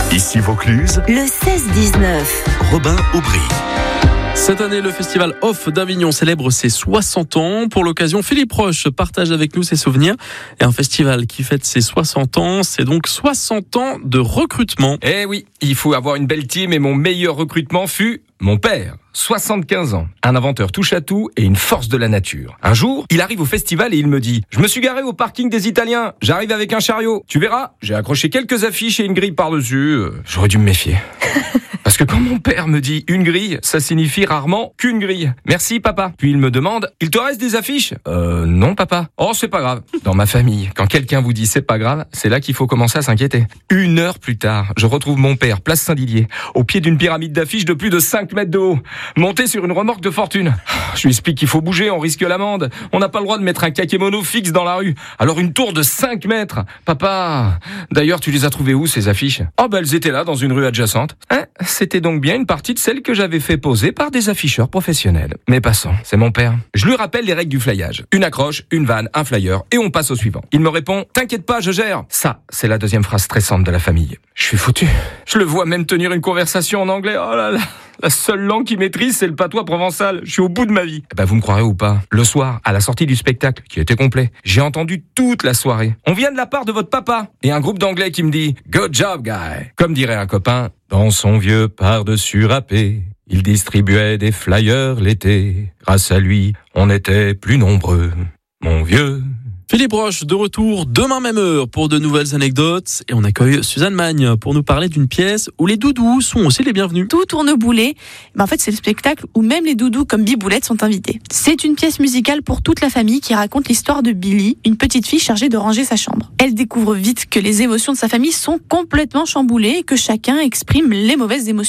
Ici Vaucluse, le 16-19. Robin Aubry. Cette année, le festival Off d'Avignon célèbre ses 60 ans. Pour l'occasion, Philippe Roche partage avec nous ses souvenirs. Et un festival qui fête ses 60 ans, c'est donc 60 ans de recrutement. Eh oui, il faut avoir une belle team et mon meilleur recrutement fut mon père. 75 ans, un inventeur touche à tout et une force de la nature. Un jour, il arrive au festival et il me dit « Je me suis garé au parking des Italiens, j'arrive avec un chariot. Tu verras, j'ai accroché quelques affiches et une grille par-dessus. J'aurais dû me méfier. » Parce que quand mon père me dit une grille, ça signifie rarement qu'une grille. Merci papa. Puis il me demande, il te reste des affiches ? Non papa. Oh c'est pas grave. Dans ma famille, quand quelqu'un vous dit c'est pas grave, c'est là qu'il faut commencer à s'inquiéter. 1 heure plus tard, je retrouve mon père, place Saint-Didier, au pied d'une pyramide d'affiches de plus de 5 mètres de haut, monté sur une remorque de fortune. Je lui explique qu'il faut bouger, on risque l'amende. On n'a pas le droit de mettre un kakémono fixe dans la rue. Alors une tour de 5 mètres. Papa, d'ailleurs tu les as trouvées où ces affiches ? Oh bah elles étaient là dans une rue adjacente. C'était donc bien une partie de celle que j'avais fait poser par des afficheurs professionnels. Mais passons, c'est mon père. Je lui rappelle les règles du flyage. Une accroche, une vanne, un flyer, et on passe au suivant. Il me répond, t'inquiète pas, je gère. Ça, c'est la deuxième phrase stressante de la famille. Je suis foutu. Je le vois même tenir une conversation en anglais. Oh là là. La seule langue qu'il maîtrise, c'est le patois provençal. Je suis au bout de ma vie. Vous me croirez ou pas, le soir, à la sortie du spectacle, qui était complet, j'ai entendu toute la soirée. On vient de la part de votre papa. Et un groupe d'anglais qui me dit « Good job, guy !» Comme dirait un copain, dans son vieux par-dessus râpé, il distribuait des flyers l'été. Grâce à lui, on était plus nombreux. Mon vieux... Philippe Roche, de retour demain même heure pour de nouvelles anecdotes. Et on accueille Suzanne Magne pour nous parler d'une pièce où les doudous sont aussi les bienvenus. Tout tourne au boulet. En fait, c'est le spectacle où même les doudous comme Biboulette sont invités. C'est une pièce musicale pour toute la famille qui raconte l'histoire de Billy, une petite fille chargée de ranger sa chambre. Elle découvre vite que les émotions de sa famille sont complètement chamboulées et que chacun exprime les mauvaises émotions.